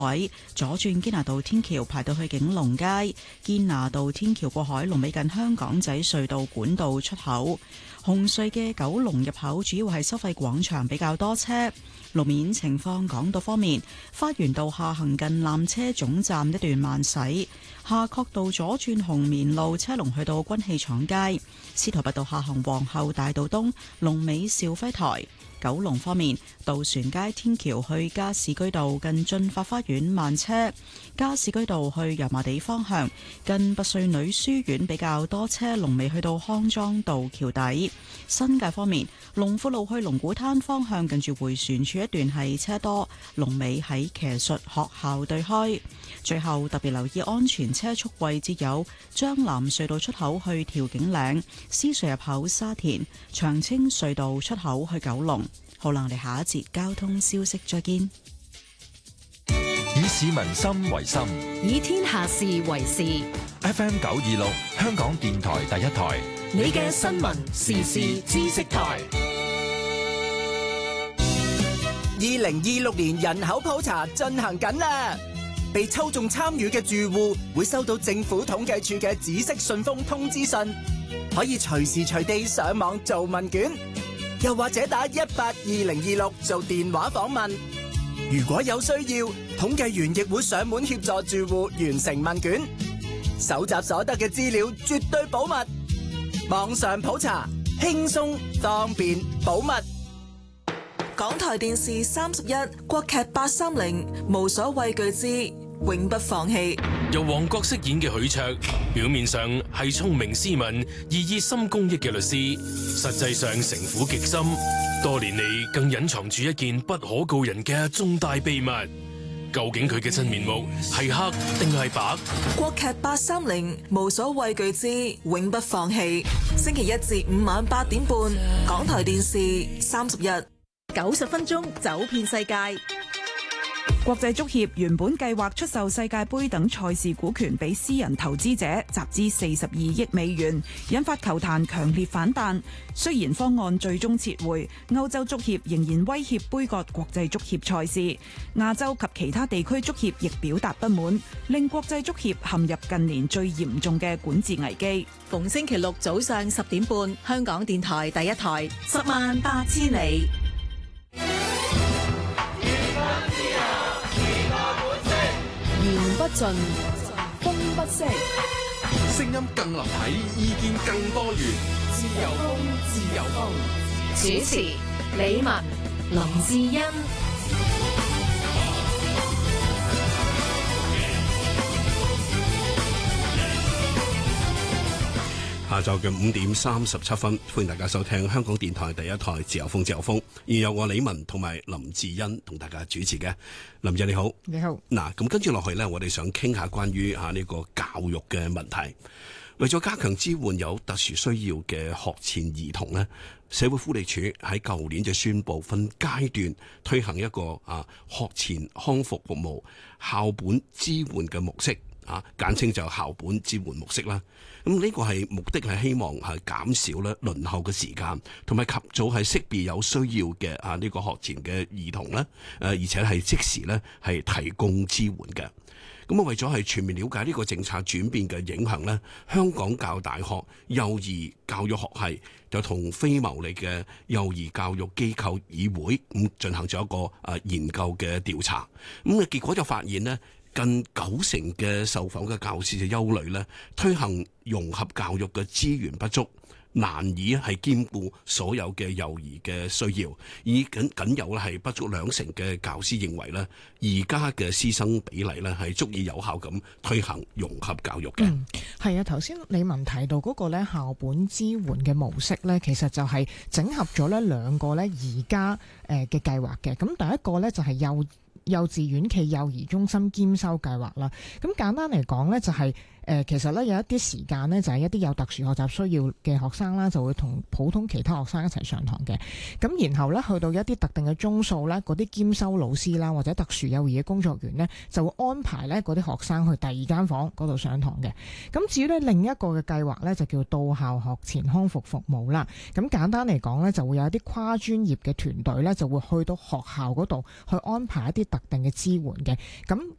位左轉堅拿道天橋排到去景隆街，堅拿道天橋過海龍尾近香港仔隧道管道出口。紅隧嘅九龍入口主要係收費廣場比較多車。路面情況，港島方面，花園道下行近纜車總站一段慢駛，夏慤道左轉紅棉路車龍去到軍器廠街，司徒拔道下行皇后大道東龍尾兆輝台。九龍方面，渡船街天橋去加士居道近駿發花園慢車，加士居道去油麻地方向近拔萃女書院比較多車，龍尾去到康莊道橋底。新界方面，龍富路去龍鼓灘方向近住迴旋處一段係車多，龍尾喺騎術學校對開。最後特別留意安全車速位置有將藍隧道出口去調景嶺、獅隧入口沙田、長青隧道出口去九龍。好啦，我哋下一節交通消息再見。 以市民心為心， 以天下事為事。 FM 926，香港電台第一台， 你嘅新聞時事知識台。 2026年人口普查進行緊啦，被抽中參與嘅住戶會收到政府統計處嘅紫色信封通知信，可以隨時隨地上網做問卷，又或者打182-026做電話訪問。如果有需要，統計員亦會上門協助住戶完成問卷。搜集所得嘅資料絕對保密，網上普查輕鬆方便保密。 港台電視31國劇830無所畏懼之永不放棄。 由黃覺飾演嘅許卓，表面上係聰明斯文、熱心公益嘅律師，實際上城府極深，多年嚟更隱藏住一件不可告人嘅重大秘密。究竟佢嘅真面目係黑定係白？ 國劇830無所畏懼之永不放棄，星期1至5晚8點半，港台電視31。 90分鐘走遍世界。 國際足協原本計劃出售世界盃等賽事股權俾私人投資者，集資42億美元，引發球壇強烈反彈。雖然方案最終撤回，歐洲足協仍然威脅杯葛國際足協賽事。亞洲及其他地區足協亦表達不滿，令國際足協陷入近年最嚴重嘅管治危機。 逢星期六早上10點半，香港電台第一台，108000里。言不盡，風不息， 聲音更立體，意見更多元。自由風，自由風。 主持李文、林志恩。 下晝嘅5點37分，歡迎大家收聽香港電台第一台自由風，自由風。而由我李文同埋林志恩同大家主持嘅。林姐你好， 你好。 嗱，咁跟住落去呢，我哋想傾下關於呢個教育嘅問題。為咗加強支援有特殊需要嘅學前兒童呢，社會福利署喺舊年就宣布分階段推行一個學前康復服務校本支援嘅模式。簡稱就校本支援模式啦。咁呢個係目的係希望係減少咧輪候嘅時間，同埋及早係識別有需要嘅呢個學前嘅兒童咧，而且係即時咧係提供支援嘅。咁為咗係全面了解呢個政策轉變嘅影響咧，香港教育大學幼兒教育學系就同非牟利嘅幼兒教育機構議會咁進行咗一個研究嘅調查。咁結果就發現咧，近90%嘅受訪嘅教師就憂慮咧，推行融合教育嘅資源不足，難以係兼顧所有嘅幼兒嘅需要，而僅有係不足20%嘅教師認為咧，而家嘅師生比例咧係足以有效咁推行融合教育嘅。 係啊，頭先李文提到嗰個咧校本支援嘅模式咧，其實就係整合咗咧兩個咧而家嘅計劃嘅。咁第一個咧就係幼稚園暨幼兒中心兼收計劃啦。咁簡單嚟講咧，就係其實咧有一啲時間咧，就係一啲有特殊學習需要嘅學生啦，就會同普通其他學生一齊上堂嘅。咁然後咧去到一啲特定嘅鐘數咧，嗰啲兼收老師啦或者特殊幼兒嘅工作員咧，就會安排咧嗰啲學生去第二間房嗰度上堂嘅。咁至於咧另一個嘅計劃咧，就叫到校學前康復服務啦。咁簡單嚟講咧，就會有一啲跨專業嘅團隊咧，就會去到學校嗰度去安排一啲特定嘅支援嘅。咁